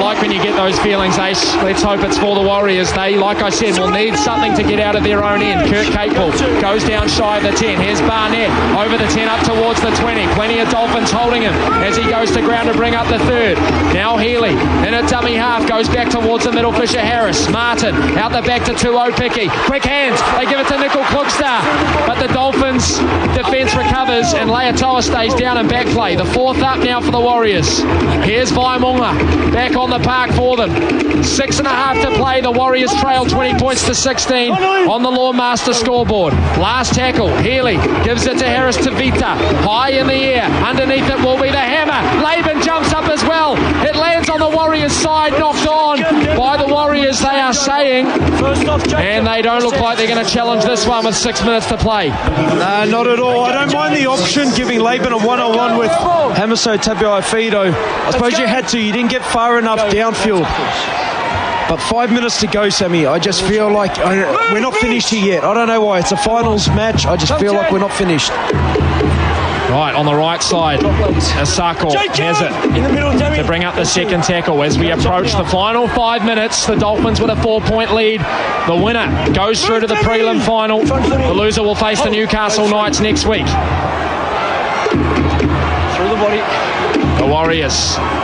like when you get those feelings, Ace. Let's hope it's for the Warriors. They, like I said, will need something to get out of their own end. Kurt Capewell goes down shy of the 10. Here's Barnett over the 10 up towards the 20. Plenty of Dolphins holding him as he goes to ground to bring up the third. Now Healy in a dummy half goes back towards the middle. Fisher Harris. Martin out the back to 2-0 Picky. Quick hands. They give it to Nickel Klugstar. But the Dolphins defence recovers and Leatoa stays down in back play. The fourth up now for the Warriors. Here's Vaimunga back on the park for them. 6.5 to play. The Warriors trail 20 points to 16 on the Lawmaster scoreboard. Last tackle. Healy gives it to Harris Tavita. High in the air. Underneath it will be the hammer. Laban jumps up as well. It lands on the Warriors side. Knocked on by the Warriors, they are saying. And they don't look like they're going to challenge this one with 6 minutes to play. Nah, not at all. I don't mind the option giving Laban a one-on-one with Hamiso Tabuai-Fidow. I suppose you had to. You didn't get far enough downfield. But 5 minutes to go, Sammy. I just feel like we're not finished here yet. I don't know why. It's a finals match. I just feel like we're not finished. Right, on the right side, Asako has it to bring up the second tackle as we approach the final 5 minutes. The Dolphins with a 4-point lead. The winner goes through to the prelim final. The loser will face the Newcastle Knights next week. Through the body. The Warriors